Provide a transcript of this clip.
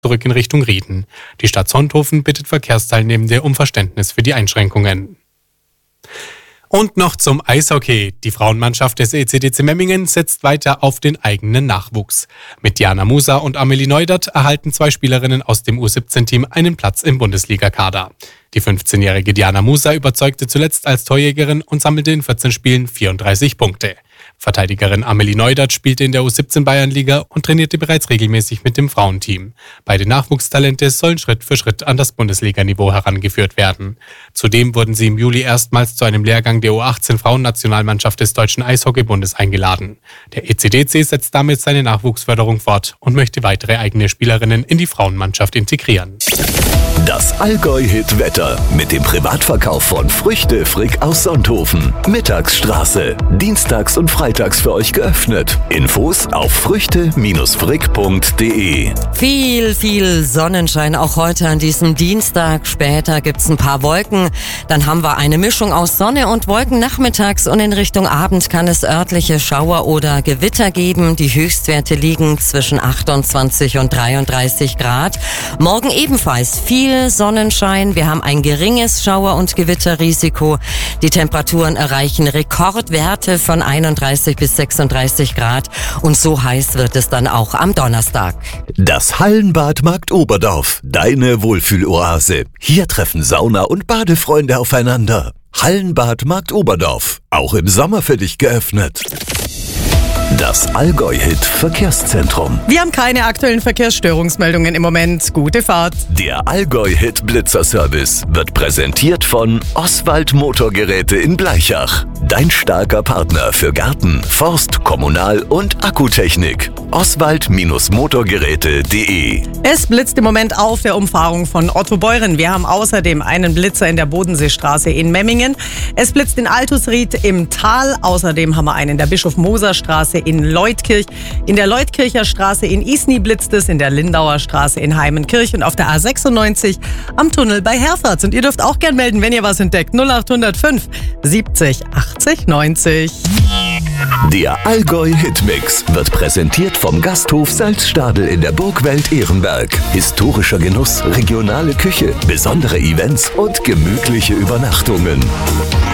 zurück in Richtung Rieden. Die Stadt Sonthofen bittet Verkehrsteilnehmende um Verständnis für die Einschränkungen. Und noch zum Eishockey. Die Frauenmannschaft des ECDC Memmingen setzt weiter auf den eigenen Nachwuchs. Mit Diana Musa und Amelie Neudert erhalten 2 Spielerinnen aus dem U17-Team einen Platz im Bundesligakader. Die 15-jährige Diana Musa überzeugte zuletzt als Torjägerin und sammelte in 14 Spielen 34 Punkte. Verteidigerin Amelie Neudert spielte in der U17 Bayernliga und trainierte bereits regelmäßig mit dem Frauenteam. Beide Nachwuchstalente sollen Schritt für Schritt an das Bundesliganiveau herangeführt werden. Zudem wurden sie im Juli erstmals zu einem Lehrgang der U18 Frauennationalmannschaft des Deutschen Eishockeybundes eingeladen. Der ECDC setzt damit seine Nachwuchsförderung fort und möchte weitere eigene Spielerinnen in die Frauenmannschaft integrieren. Das Allgäu-Hit-Wetter mit dem Privatverkauf von Früchte Frick aus Sonthofen. Mittagsstraße. Dienstags und freitags für euch geöffnet. Infos auf früchte-frick.de. Viel Sonnenschein auch heute an diesem Dienstag. Später gibt's ein paar Wolken. Dann haben wir eine Mischung aus Sonne und Wolken nachmittags und in Richtung Abend kann es örtliche Schauer oder Gewitter geben. Die Höchstwerte liegen zwischen 28 und 33 Grad. Morgen ebenfalls viel Sonnenschein. Wir haben ein geringes Schauer- und Gewitterrisiko. Die Temperaturen erreichen Rekordwerte von 31 bis 36 Grad. Und so heiß wird es dann auch am Donnerstag. Das Hallenbad Markt Oberdorf. Deine Wohlfühloase. Hier treffen Sauna- und Badefreunde aufeinander. Hallenbad Markt Oberdorf. Auch im Sommer für dich geöffnet. Das Allgäu-Hit-Verkehrszentrum. Wir haben keine aktuellen Verkehrsstörungsmeldungen im Moment. Gute Fahrt. Der Allgäu-Hit-Blitzer-Service wird präsentiert von Oswald Motorgeräte in Bleichach. Dein starker Partner für Garten, Forst, Kommunal- und Akkutechnik. Oswald-Motorgeräte.de. Es blitzt im Moment auf der Umfahrung von Ottobeuren. Wir haben außerdem einen Blitzer in der Bodenseestraße in Memmingen. Es blitzt in Altusried im Tal. Außerdem haben wir einen in der Bischof-Moser-Straße in Leutkirch. In der Leutkircher Straße in Isny blitzt es, in der Lindauer Straße in Heimenkirch und auf der A96 am Tunnel bei Herford. Und ihr dürft auch gern melden, wenn ihr was entdeckt. 0805 70 80 90. Der Allgäu-Hitmix wird präsentiert vom Gasthof Salzstadel in der Burgwelt Ehrenberg. Historischer Genuss, regionale Küche, besondere Events und gemütliche Übernachtungen.